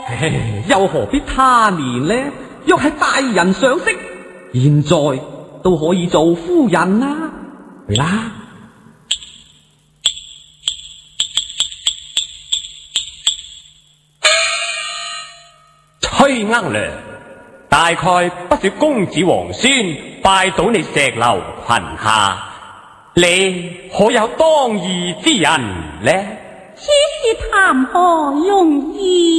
又何必他年呢？若係大人賞識，現在都可以做夫人啦。去啦！ 崔鶯娘，大概不是公子皇孫拜倒你石榴裙下，你可有當義之人呢？ 此事談何容易？